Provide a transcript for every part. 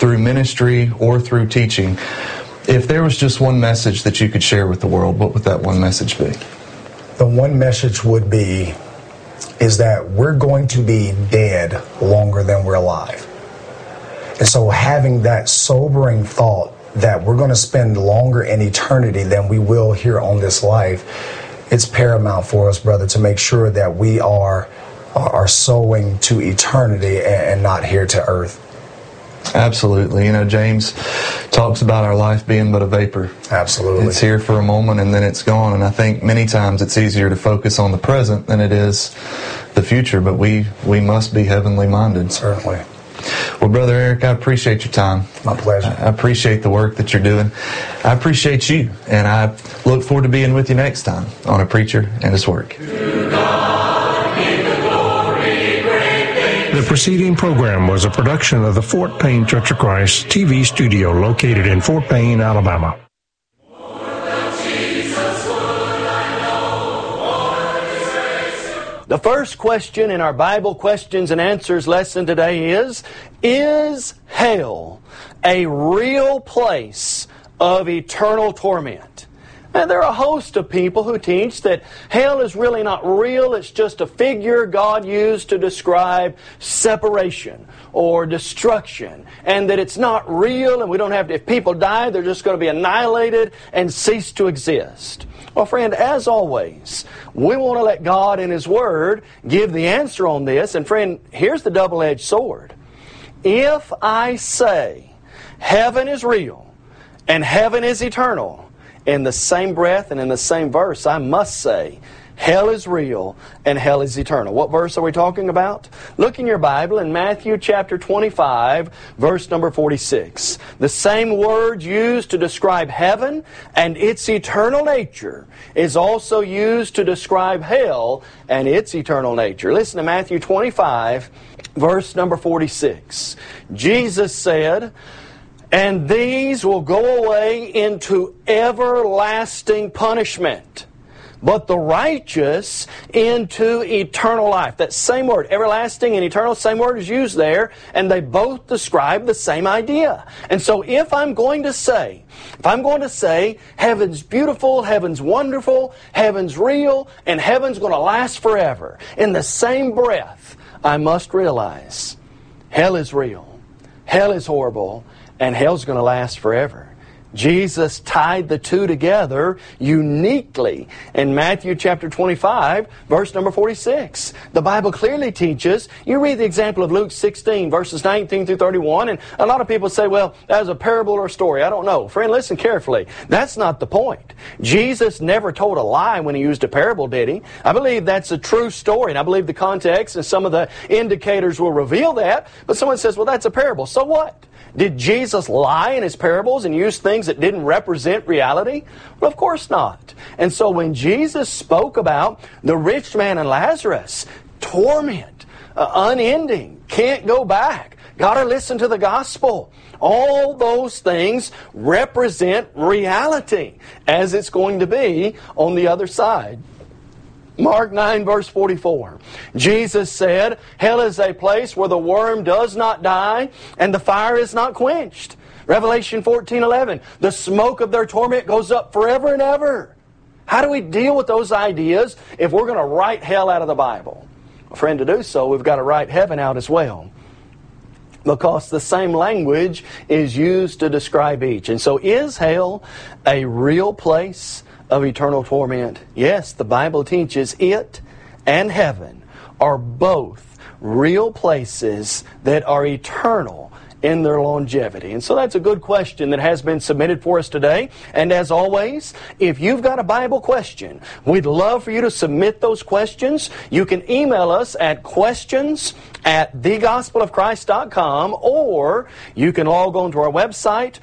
through ministry or through teaching. If there was just one message that you could share with the world, what would that one message be? The one message would be is that we're going to be dead longer than we're alive. And so having that sobering thought that we're going to spend longer in eternity than we will here on this life, it's paramount for us, brother, to make sure that we are sowing to eternity and not here to earth. Absolutely. You know, James talks about our life being but a vapor. Absolutely. It's here for a moment and then it's gone. And I think many times it's easier to focus on the present than it is the future. But we must be heavenly minded. Certainly. Well, Brother Eric, I appreciate your time. My pleasure. I appreciate the work that you're doing. I appreciate you. And I look forward to being with you next time on A Preacher and His Work. The preceding program was a production of the Fort Payne Church of Christ TV studio located in Fort Payne, Alabama. The first question in our Bible questions and answers lesson today is hell a real place of eternal torment? And there are a host of people who teach that hell is really not real. It's just a figure God used to describe separation or destruction. And that it's not real and we don't have to, if people die, they're just going to be annihilated and cease to exist. Well, friend, as always, we want to let God in His Word give the answer on this. And friend, here's the double-edged sword. If I say heaven is real and heaven is eternal, in the same breath and in the same verse, I must say, hell is real and hell is eternal. What verse are we talking about? Look in your Bible in Matthew chapter 25, verse number 46. The same word used to describe heaven and its eternal nature is also used to describe hell and its eternal nature. Listen to Matthew 25, verse number 46. Jesus said, "And these will go away into everlasting punishment, but the righteous into eternal life." That same word, everlasting and eternal, same word is used there, and they both describe the same idea. And so if I'm going to say heaven's beautiful, heaven's wonderful, heaven's real, and heaven's going to last forever, in the same breath, I must realize hell is real, hell is horrible, and hell's going to last forever. Jesus tied the two together uniquely in Matthew chapter 25, verse number 46. The Bible clearly teaches, you read the example of Luke 16, verses 19 through 31, and a lot of people say, well, that was a parable or a story. I don't know. Friend, listen carefully. That's not the point. Jesus never told a lie when He used a parable, did He? I believe that's a true story, and I believe the context and some of the indicators will reveal that. But someone says, well, that's a parable. So what? Did Jesus lie in His parables and use things that didn't represent reality? Well, of course not. And so when Jesus spoke about the rich man and Lazarus, torment, unending, can't go back, got to listen to the gospel. All those things represent reality as it's going to be on the other side. Mark 9, verse 44. Jesus said, hell is a place where the worm does not die and the fire is not quenched. Revelation 14:11. The smoke of their torment goes up forever and ever. How do we deal with those ideas if we're going to write hell out of the Bible? Well, friend, to do so, we've got to write heaven out as well, because the same language is used to describe each. And so is hell a real place of eternal torment? Yes, the Bible teaches it and heaven are both real places that are eternal in their longevity. And so that's a good question that has been submitted for us today. And as always, if you've got a Bible question, we'd love for you to submit those questions. You can email us at questions@thegospelofchrist.com, or you can log on to our website,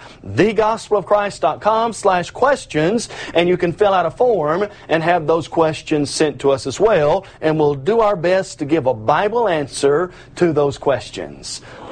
thegospelofchrist.com/questions, and you can fill out a form and have those questions sent to us as well. And we'll do our best to give a Bible answer to those questions.